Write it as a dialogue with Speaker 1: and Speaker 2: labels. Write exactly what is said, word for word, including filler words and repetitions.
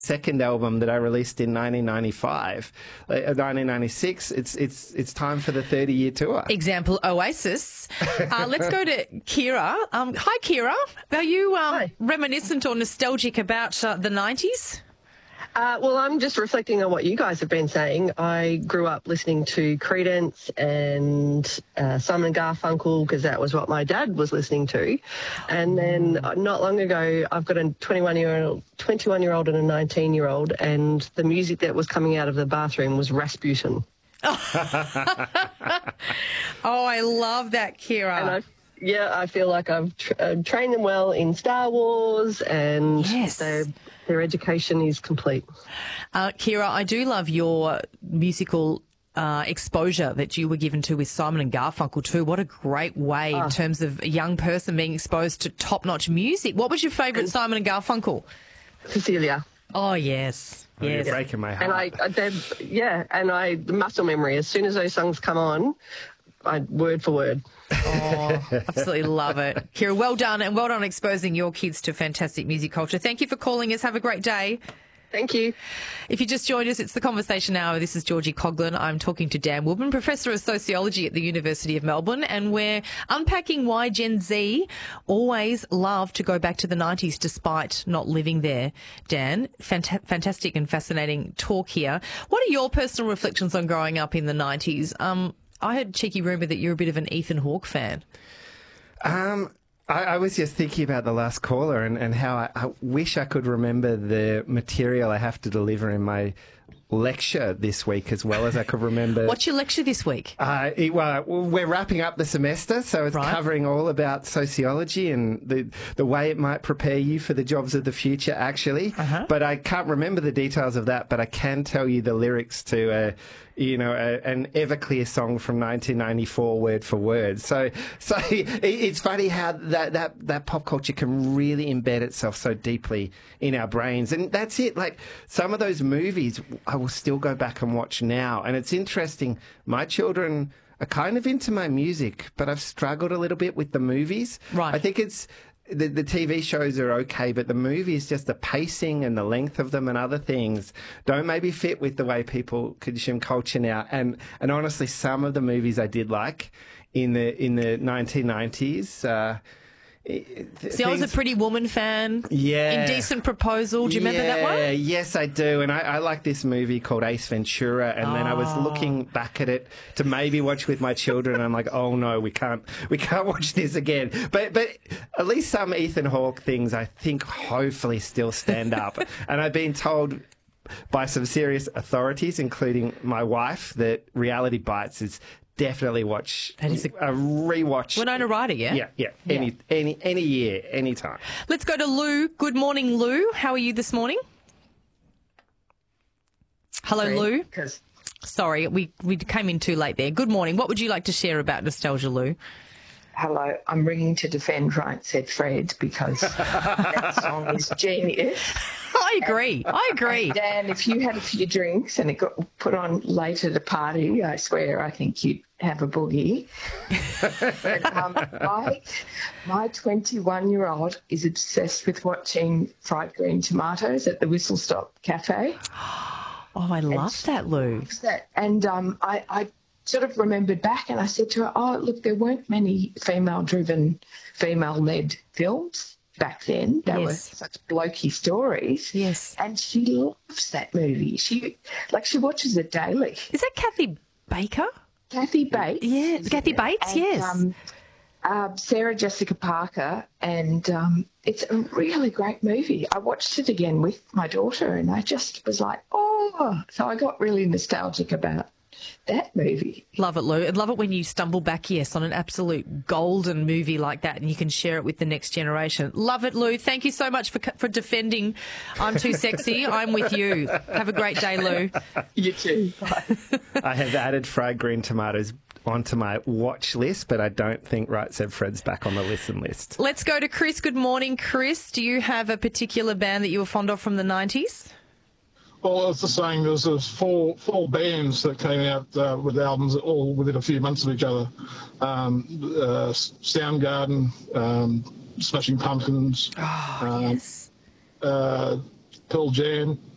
Speaker 1: second album that I released in nineteen ninety-five, uh, nineteen ninety-six. It's it's it's time for the thirty-year tour.
Speaker 2: Example, Oasis. Uh, let's go to Kira. Um, hi, Kira. Are you um,
Speaker 3: Hi.
Speaker 2: reminiscent or nostalgic about uh, the nineties?
Speaker 3: Uh, well, I'm just reflecting on what you guys have been saying. I grew up listening to Creedence and uh, Simon and Garfunkel because that was what my dad was listening to. And then uh, not long ago, I've got a twenty-one-year-old, twenty-one-year-old and a nineteen-year-old, and the music that was coming out of the bathroom was Rasputin.
Speaker 2: Oh, I love that, Kira.
Speaker 3: And I, yeah, I feel like I've tr- uh, trained them well in Star Wars, and
Speaker 2: Yes.
Speaker 3: their, their education is complete.
Speaker 2: Uh, Kira, I do love your musical uh, exposure that you were given to with Simon and Garfunkel too. What a great way in terms of a young person being exposed to top-notch music. What was your favourite Simon and Garfunkel?
Speaker 3: Cecilia.
Speaker 2: Oh, yes.
Speaker 1: Oh, you're
Speaker 2: Yes.
Speaker 1: breaking my heart.
Speaker 3: And I, I they're- yeah, and I, the muscle memory, as soon as those songs come on, I, word for word.
Speaker 2: Oh, absolutely love it. Kira, well done, and well done exposing your kids to fantastic music culture. Thank you for calling us. Have a great day.
Speaker 3: Thank you.
Speaker 2: If you just joined us, it's the Conversation Hour. This is Georgie Coughlin. I'm talking to Dan Woodman, Professor of Sociology at the University of Melbourne, and we're unpacking why Gen Z always love to go back to the nineties despite not living there. Dan, fant- fantastic and fascinating talk here. What are your personal reflections on growing up in the nineties? Um, I heard a cheeky rumour that you're a bit of an Ethan Hawke fan.
Speaker 1: Um, I, I was just thinking about the last caller and, and how I, I wish I could remember the material I have to deliver in my lecture this week as well as I could remember.
Speaker 2: What's your lecture this week?
Speaker 1: Uh, it, well, we're wrapping up the semester, so it's
Speaker 2: Right.
Speaker 1: covering all about sociology and the the way it might prepare you for the jobs of the future, actually.
Speaker 2: Uh-huh.
Speaker 1: But I can't remember the details of that, but I can tell you the lyrics to, uh, you know, a, an Everclear song from nineteen ninety-four, word for word. So, so it, it's funny how that, that, that pop culture can really embed itself so deeply in our brains. And that's it. Like, some of those movies I will still go back and watch now. And it's interesting. My children are kind of into my music, but I've struggled a little bit with the movies.
Speaker 2: Right.
Speaker 1: I think it's the, the T V shows are okay, but the movies, just the pacing and the length of them and other things don't maybe fit with the way people consume culture now. And and honestly, some of the movies I did like in the in the nineteen nineties. Uh,
Speaker 2: See, I was a Pretty Woman fan.
Speaker 1: Yeah.
Speaker 2: Indecent Proposal. Do you remember that
Speaker 1: Yeah,
Speaker 2: one?
Speaker 1: yes, I do. And I, I like this movie called Ace Ventura. And then I was
Speaker 2: Oh.
Speaker 1: looking back at it to maybe watch with my children. And I'm like, oh no, we can't, we can't watch this again. But, but at least some Ethan Hawke things I think hopefully still stand up. And I've been told by some serious authorities, including my wife, that Reality Bites is definitely watch
Speaker 2: That is a-
Speaker 1: a rewatch.
Speaker 2: Winona Ryder, yeah?
Speaker 1: Yeah, yeah, any, any, any year, any time.
Speaker 2: Let's go to Lou. Good morning, Lou. How are you this morning? Hello, Lou.
Speaker 4: Because
Speaker 2: Sorry, we, we came in too late there. Good morning. What would you like to share about nostalgia, Lou?
Speaker 4: hello, I'm ringing to defend Right Said Fred because that song is genius.
Speaker 2: I agree. I agree.
Speaker 4: Dan, if you had a few drinks and it got put on late at a party, I swear I think you'd have a boogie. But, um, I, my twenty-one-year-old is obsessed with watching Fried Green Tomatoes at the Whistle Stop Cafe.
Speaker 2: Oh, I love that, Lou.
Speaker 4: That, and um, I, I sort of remembered back and I said to her, oh, look, there weren't many female-driven, female-led films back then. They were
Speaker 2: Yes.
Speaker 4: such blokey stories.
Speaker 2: Yes.
Speaker 4: And she loves that movie. She, like, she watches it daily.
Speaker 2: Is that Kathy Baker?
Speaker 4: Kathy Bates.
Speaker 2: Yeah,
Speaker 4: is
Speaker 2: Kathy
Speaker 4: in it.
Speaker 2: Bates,
Speaker 4: And,
Speaker 2: yes.
Speaker 4: Um, uh, Sarah Jessica Parker, and um, it's a really great movie. I watched it again with my daughter, and I just was like, oh. So I got really nostalgic about that movie.
Speaker 2: Love it, Lou. I love it when you stumble back, yes, on an absolute golden movie like that and you can share it with the next generation. Love it, Lou. Thank you so much for for defending I'm Too Sexy. I'm with you. Have a great day, Lou.
Speaker 4: You too. Bye.
Speaker 1: I have added fried green tomatoes onto my watch list, but I don't think Right Said Fred's back on the listen list.
Speaker 2: Let's go to Chris. Good morning, Chris. Do you have a particular band that you were fond of from the nineties?
Speaker 5: Well, it's the saying, there's those four four bands that came out uh, with albums all within a few months of each other. Um, uh, Soundgarden, um, Smashing Pumpkins,
Speaker 2: Oh,
Speaker 5: um,
Speaker 2: yes.
Speaker 5: uh, Pearl Jam,